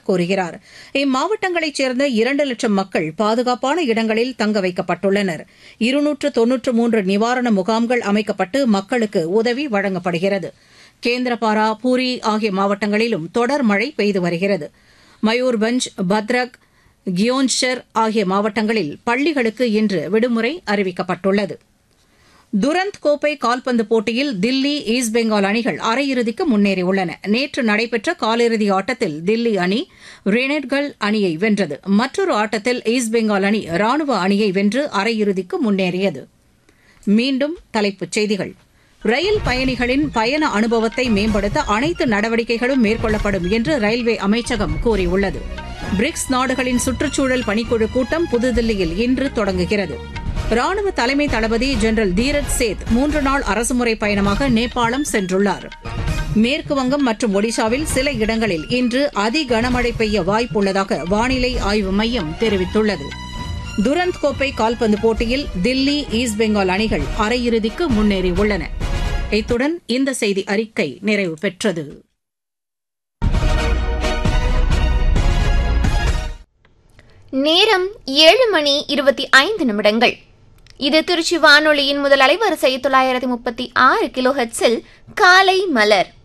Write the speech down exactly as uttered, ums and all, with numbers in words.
கூறுகிறார். இம்மாவட்டங்களைச் சேர்ந்த இரண்டு லட்சம் மக்கள் பாதுகாப்பான இடங்களில் தங்க வைக்கப்பட்டுள்ளனர். இருநூற்று தொன்னூற்று மூன்று நிவாரண முகாம்கள் அமைக்கப்பட்டு மக்களுக்கு உதவி வழங்கப்படுகிறது. கேந்திரபாரா, பூரி ஆகிய மாவட்டங்களிலும் தொடர் மழை பெய்து வருகிறது. மயூர்பஞ்ச், பத்ரக், கியோன்ஷர் ஆகிய மாவட்டங்களில் பள்ளிகளுக்கு இன்று விடுமுறை அறிவிக்கப்பட்டுள்ளது. துரந்த் கோப்பை கால்பந்து போட்டியில் தில்லி, ஈஸ்ட் பெங்கால் அணிகள் அரையிறுதிக்கு முன்னேறியுள்ளன. நேற்று நடைபெற்ற காலிறுதி ஆட்டத்தில் தில்லி அணி ரெனேட்கள் அணியை வென்றது. மற்றொரு ஆட்டத்தில் ஈஸ்ட் பெங்கால் அணி ராணுவ அணியை வென்று அரையிறுதிக்கு முன்னேறியது. மீண்டும் தலைப்புச் செய்திகள். ரயில் பயணிகளின் பயண அனுபவத்தை மேம்படுத்த அனைத்து நடவடிக்கைகளும் மேற்கொள்ளப்படும் என்று ரயில்வே அமைச்சகம் கூறியுள்ளது. பிரிக்ஸ் நாடுகளின் சுற்றுச்சூழல் பணிக்குழு கூட்டம் புதுதில்லியில் இன்று தொடங்குகிறது. ராணுவ தலைமை தளபதி ஜெனரல் தீரஜ் சேத் மூன்று நாள் அரசுமுறை பயணமாக நேபாளம் சென்றுள்ளார். மேற்குவங்கம் மற்றும் ஒடிஷாவில் சில இடங்களில் இன்று அதி கனமழை பெய்ய வாய்ப்புள்ளதாக வானிலை ஆய்வு மையம் தெரிவித்துள்ளது. துரந்த் கோப்பை கால்பந்து போட்டியில் தில்லி, ஈஸ்ட் பெங்கால் அணிகள் அரையிறுதிக்கு முன்னேறியுள்ளன. இத்துடன் இந்த செய்தி அறிக்கை நிறைவு பெற்றது. நேரம் ஏழு மணி இருபத்தி ஐந்து நிமிடங்கள். இது திருச்சி வானொலியின் முதல் அலைவரிசை தொள்ளாயிரத்தி முப்பத்தி ஆறு கிலோ ஹெர்ட்ஸில் காலை மலர்.